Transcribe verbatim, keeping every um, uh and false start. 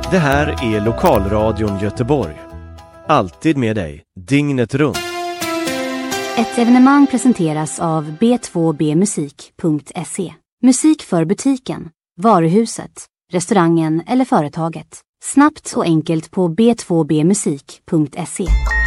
Det här är Lokalradion Göteborg. Alltid med dig, dygnet runt. Ett evenemang presenteras av b två b musik punkt se. Musik för butiken, varuhuset, restaurangen eller företaget. Snabbt och enkelt på b två b musik punkt se.